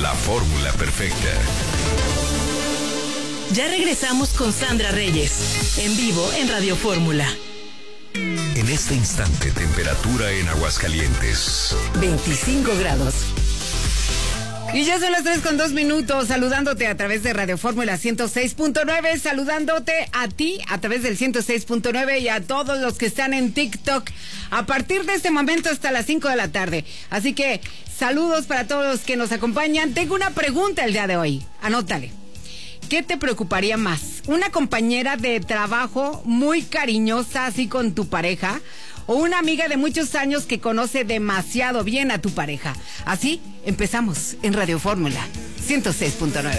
la fórmula perfecta. Ya regresamos con Sandra Reyes, en vivo en Radio Fórmula. En este instante, temperatura en Aguascalientes. 25 grados. Y ya son las 3:02, saludándote a través de Radio Fórmula 106.9, saludándote a ti a través del 106.9 y a todos los que están en TikTok a partir de este momento hasta las 5 de la tarde. Así que saludos para todos los que nos acompañan. Tengo una pregunta el día de hoy, anótale. ¿Qué te preocuparía más? ¿Una compañera de trabajo muy cariñosa así con tu pareja? ¿O una amiga de muchos años que conoce demasiado bien a tu pareja? Así empezamos en Radio Fórmula 106.9.